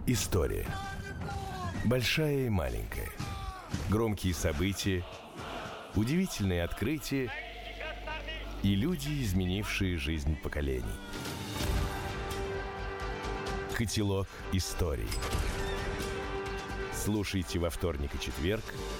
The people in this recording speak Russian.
История. Большая и маленькая. Громкие события, удивительные открытия и люди, изменившие жизнь поколений. Котелок истории. Слушайте во вторник и четверг